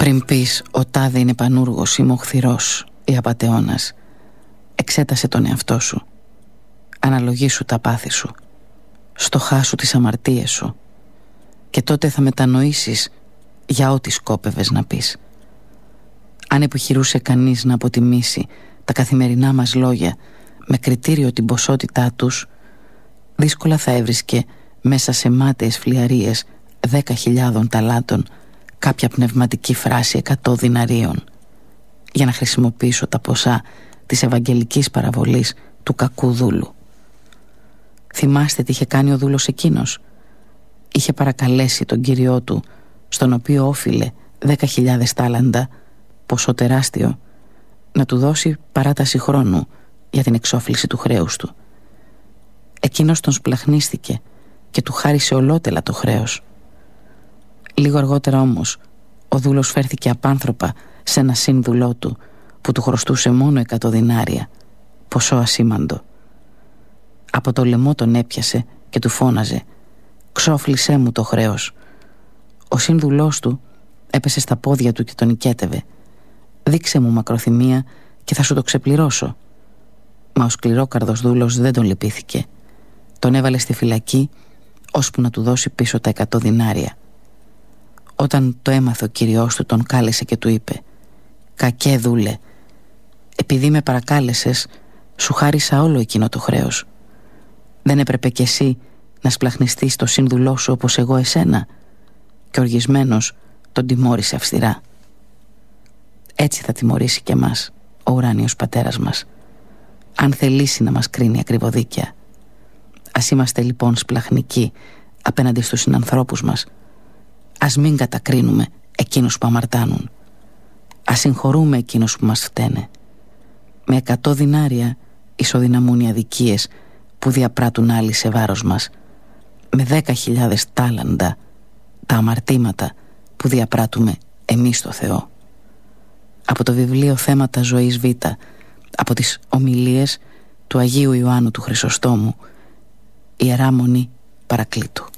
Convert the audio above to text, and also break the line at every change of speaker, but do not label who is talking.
Πριν πεις ο τάδε είναι πανούργος ή μοχθηρός ή απατεώνας, εξέτασε τον εαυτό σου. Αναλογήσου τα πάθη σου, στοχάσου τις αμαρτίες σου, και τότε θα μετανοήσεις για ό,τι σκόπευες να πεις. Αν επιχειρούσε κανείς να αποτιμήσει τα καθημερινά μας λόγια με κριτήριο την ποσότητά τους, δύσκολα θα έβρισκε μέσα σε μάταιες φλιαρίες 10.000 ταλάντων κάποια πνευματική φράση 100 διναρίων, για να χρησιμοποιήσω τα ποσά της ευαγγελικής παραβολής του κακού δούλου. Θυμάστε τι είχε κάνει ο δούλος εκείνος? Είχε παρακαλέσει τον κύριό του, στον οποίο όφιλε 10.000 τάλαντα, ποσό τεράστιο, να του δώσει παράταση χρόνου για την εξόφληση του χρέους του. Εκείνος τον σπλαχνίστηκε και του χάρισε ολότελα το χρέος. Λίγο αργότερα όμως ο δούλος φέρθηκε απάνθρωπα σε ένα σύνδουλό του που του χρωστούσε μόνο 100 δινάρια, ποσό ασήμαντο. Από το λαιμό τον έπιασε και του φώναζε «Ξόφλησέ μου το χρέος». Ο σύνδουλός του έπεσε στα πόδια του και τον νικέτευε «Δείξε μου μακροθυμία και θα σου το ξεπληρώσω». Μα ο σκληρόκαρδος δούλος δεν τον λυπήθηκε. Τον έβαλε στη φυλακή ώσπου να του δώσει πίσω τα 100 δινάρια. Όταν το έμαθε ο κυριός του, τον κάλεσε και του είπε «Κακέ δούλε, επειδή με παρακάλεσες, σου χάρισα όλο εκείνο το χρέος. Δεν έπρεπε κι εσύ να σπλαχνιστείς το σύνδουλό σου όπως εγώ εσένα?» Και οργισμένος τον τιμώρησε αυστηρά. Έτσι θα τιμωρήσει και μας ο ουράνιος πατέρας μας, αν θελήσει να μας κρίνει ακριβοδίκαια. Ας είμαστε λοιπόν σπλαχνικοί απέναντι στους συνανθρώπους μας. Ας μην κατακρίνουμε εκείνους που αμαρτάνουν. Ας συγχωρούμε εκείνους που μας φταίνε. Με 100 δινάρια ισοδυναμούν οι αδικίες που διαπράττουν άλλοι σε βάρος μας. Με 10.000 τάλαντα τα αμαρτήματα που διαπράττουμε εμείς στο Θεό. Από το βιβλίο «Θέματα ζωής Β», από τις ομιλίες του Αγίου Ιωάννου του Χρυσοστόμου, Ιερά Μονή Παρακλήτου.